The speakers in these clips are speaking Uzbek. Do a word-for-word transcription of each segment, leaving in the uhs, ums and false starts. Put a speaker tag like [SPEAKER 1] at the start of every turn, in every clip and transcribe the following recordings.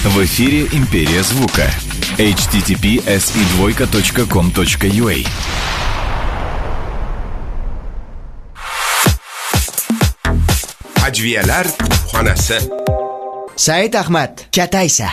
[SPEAKER 1] В эфире «Империя звука». эйч ти ти пи эс и двойка точка ком точка ю а.
[SPEAKER 2] Ajviyalar xonasi.
[SPEAKER 3] Said Ahmad, Kataysa.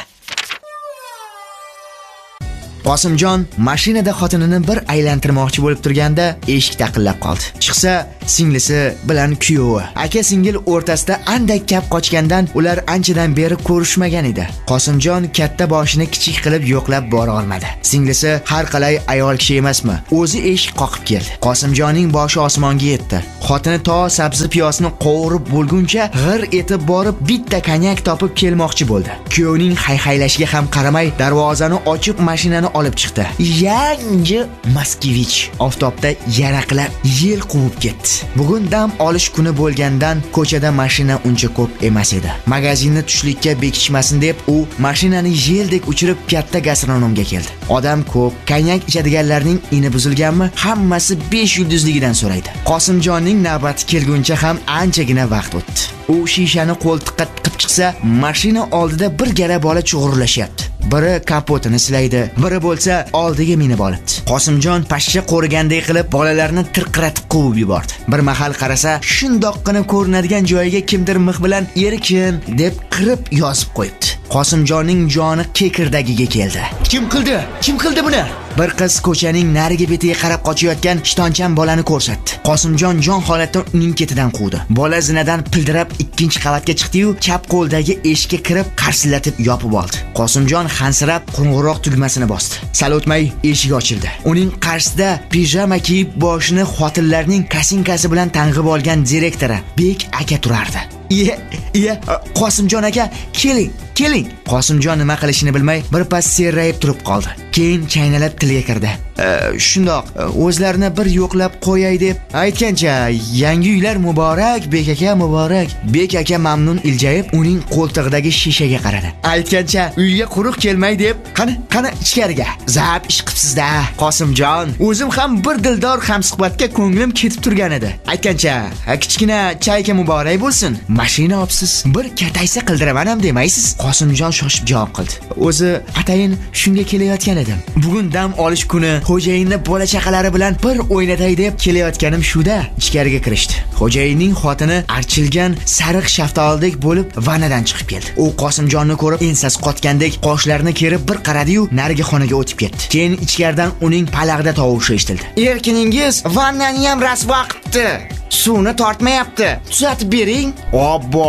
[SPEAKER 3] Qosimjon mashinada xotinini bir aylantirmoqchi bo'lib turganda eshik taqillab qoldi. Chiqsa, singlisi bilan kuyovi. Aka-singil o'rtasida andak gap qochgandan ular anchadan beri ko'rishmagan edi. Qosimjon katta boshini kichik qilib yo'qlab bora olmadi. Singlisi har qalay ayol kishi emasmi? O'zi eshik qoqib keldi. Qosimjonning boshi osmonga yetdi. Xotini to sabzi piyosini qovurib bo'lguncha g'ir etib borib bitta konyak topib kelmoqchi bo'ldi. Kuyovining hayhaylashiga ham qaramay darvozani ochib mashinani olib chiqdi. Yangi Moskvich oftobda yaraqlab yel quvib ketdi. Bugun dam olish kuni bo'lgandan ko'chada mashina uncha ko'p emas edi. Magazinni tushlikka bekitishmasin deb u mashinani yeldek uchirib katta gastronomga keldi. Odam ko'p, konyak ichadiganlarning ini buzilganmi? Hammasi besh yulduzligidan so'raydi. Qosimjonning navbati kelguncha ham anchagina vaqt o'tdi. U shishani qo'ltiqqa tiqib chiqsa, mashina oldida bir gala bola chug'urlashyapti. Biri kapotini silaydi, biri bo'lsa oldiga minib olibdi. Qosimjon pashsha qo'rigandek qilib bolalarni tirqiratib quvib yubordi. Bir mahal qarasa, shundoqqina ko'rinadigan joyiga kimdir mix bilan "Erkin" deb qirib yozib qo'yibdi. Qosimjonning joni kekirdagiga keldi. Kim qildi? Kim qildi buni? Bir qiz ko'chaning narigi betiga qarab qochayotgan ishtonchan bolani ko'rsatdi. Qosimjon jon holatda uning ketidan quvdi. Bola zinadan pildirab ikkinchi qavatga chiqdi-yu, chap qo'ldagi eshikka kirib qarsillatib yopib oldi. Qosimjon hansirab qo'ng'iroq tugmasini bosdi. Sal o'tmay eshik ochildi. Uning qarshisida pijama kiyib boshini xotinlarning kasinkasi bilan tang'ib olgan direktori Bek aka turardi. "Iye, iye, Qosimjon aka, keling, keling." Qosimjon nima qilishini bilmay birpas serrayib turib qoldi. Keyin chaynalab tilga kirdi. E, shundoq, o'zlarini bir yo'qlab qo'yay deb aytgancha, "Yangi uylar muborak, Bek aka, muborak." Bek aka mamnun iljayib uning qo'ltig'idagi shishaga qaradi. Aytgancha, uyga quruq kelmay deb, "Qani, qani ichkariga. Zab ish qilibsiz-da, Qosimjon. O'zim ham bir dildor hamsuhbatga ko'nglim ketib turgan edi." Aytgancha, "Kichkina chayka muborak bo'lsin. Mashina olibsiz, bir Kataysa qildiraman ham demaysiz." Qosimjon shoshib javob qildi. "O'zi atayin shunga kelayotgan edim. Bugun dam olish kuni xo'jayinni bola chaqalari bilan bir o'ynatay deb kelayotganim shu-da." Ichkariga kirishdi. Xo'jayinning xotini archilgan sariq shaftolidek bo'lib vanadan chiqib keldi. U Qosimjonni ko'rib ensasi qotgandek qoshlarini kerib bir qaradi-yu, narigi xonaga o'tib ketdi. Keyin ichkaridan uning palag'da tovushi eshitildi. "Erkiningiz vannani ham rasvo qilibdi. Suvni tortmayapti. Tuzatib bering." "Obbo!"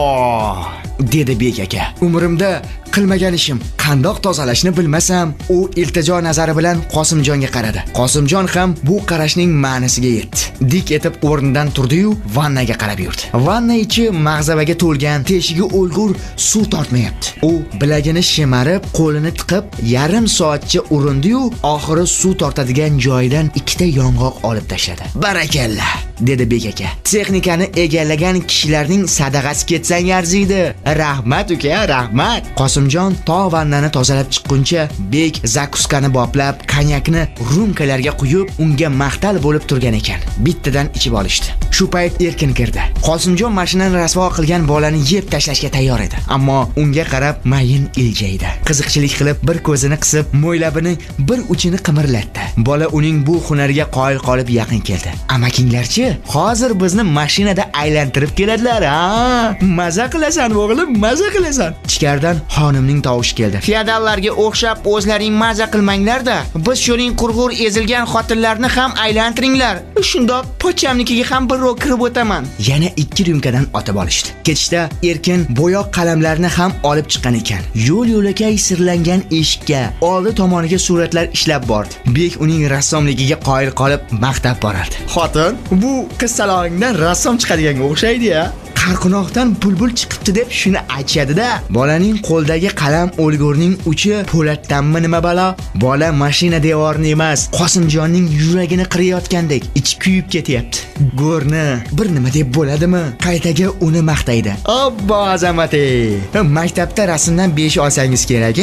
[SPEAKER 3] dedi Bek aka. "Umrimda qilmagan ishim. Qandoq tozalashni bilmasam." U iltijo nazari bilan Qosimjonga qaradi. Qosimjon ham bu qarashning ma'nosiga yetdi. Dik etib o'rnidan turdi-yu, vannaga qarab yurdi. Vanna ichi mag'zavaga to'lgan, teshigi o'lgur suv tortmayapti. U bilagini shemarib, qo'lini tiqib, yarim soatcha urindi-yu, oxiri suv tortadigan joyidan ikkita yong'oq olib tashladi. "Barakalla", dedi Bek aka. "Texnikani egallagan kishilarning sadag'asi ketsang arziydi. Rahmat uka, rahmat." Qosimjon to vannani tozalab chiqquncha Bek zakuskani boplab, konyakni rumkalarga quyib, unga maqtal bo'lib turgan ekan. Bittadan ichib olishdi. Shu payt Erkin kirdi. Qosimjon mashinani rasvo qilgan bolani yeb tashlashga tayyor edi, ammo unga qarab mayin iljaydi. Qiziqchilik qilib bir ko'zini qisib, mo'ylabining bir uchini qimirlatdi. Bola uning bu hunariga qoyil qolib yaqin keldi. "Amakinglarchi, hozir bizni mashinada aylantirib keladilar, ha? Maza qilasan o'g'lim, maza qilasan." Ichkaridan xonimning tovushi keldi. "Feodallarga o'xshab o'zlaring maza qilmanglar-da. Biz shuning qurg'ur ezilgan xotinlarni ham aylantiringlar. Shundoq pochamnikiga ham bir ro'k kirib o'taman." Yana ikki rümkadan otib olishdi. Ketishda Erkin bo'yoq qalamlarini ham olib chiqqan ekan. Yo'l yo'lakay sirlangan eshikka oldi tomoniga suratlar ishlab bordi. Bek uning rassomligiga qoyil qolib maqtab borardi. "Xotin, bu qizsalog'ingdan rassom chiqadiganga o'xshaydi-ya. Qarqunoqdan bulbul chiqibdi deb shuni aytishadi-da." Bolaning qo'ldagi qalam o'lgurning uchi po'latdanmi nima balo? Bola mashina devorini emas, Qosimjonning yuragini qirayotgandek ichi kuyib ketyapti. Go'rni bir nima deb bo'ladimi? Qaytaga uni maqtaydi. "Obbo azamati! Maktabda rasmdan besh olsangiz kerak-a?"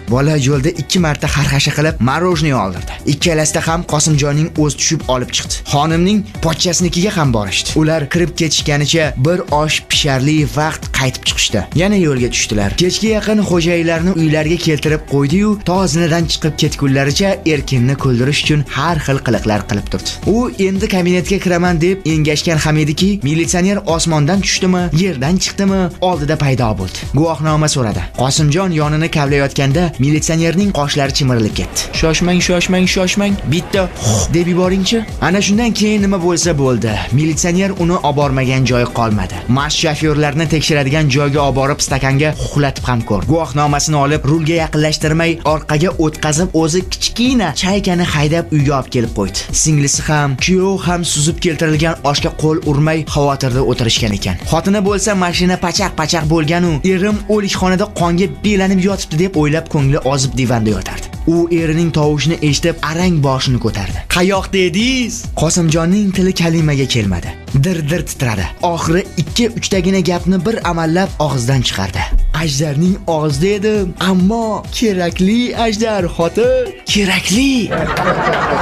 [SPEAKER 3] Bola yo'lda ikki marta xarxasha qilib marojniy oldirdi. Ikkalasida ham Qosimjonning o'z tushib olib chiqdi. Xonimning pochchasinikiga ham borishdi. Ular kirib ketishganicha bir osh pisharli vaqt qaytib chiqishdi. Yana yo'lga tushdilar. Kechga yaqin xo'jayinlarni uylariga keltirib qo'ydi-yu, tozinadan chiqib ketgunlaricha Erkinni kuldirish uchun har xil qiliqlar qilib turdi. U endi kabinetga kiraman deb engashgan ham ediki, militsioner osmondan tushdimi, yerdan chiqdimi, oldida paydo bo'ldi. Guvohnoma so'radi. Qosimjon yonini kavlayotganda militsionerning qoshlari chimirilib ketdi. Shoshmang, shoshmang, shoshmang, bitta deb yuboringchi. Ana shundan keyin nima bo'lsa bo'ldi. Militsioner uni olib bormagan joyi qolmadi. Mast shofyorlarni tekshiradigan joyga olib borib stakanga huqlatib ham ko'rdi. Guvohnomasini olib, rulga yaqinlashtirmay, orqaga o'tkazib, o'zi kichkina chaykani haydab uyga olib kelib qo'ydi. Singlisi ham, kuyov ham suzib keltirilgan oshga qo'l urmay xavotirda o'tirishgan ekan. Xotini bo'lsa mashina pachaq-pachaq bo'lgan u, erim o'likxonada qonga belanib yotibdi deb o'ylab ko'ngli ozib divanda yotardi. U erining tovushini eshitib arang boshini ko'tardi. "Qayoqda edingiz?" Qosimjonning tili kalimaga kelmadi. Dir-dir titradi. Oxiri ikki uchtagina gapni bir amallab og'zidan chiqardi. "Ajdarning og'zida edim, ammo kerakli ajdar xotin, kerakli."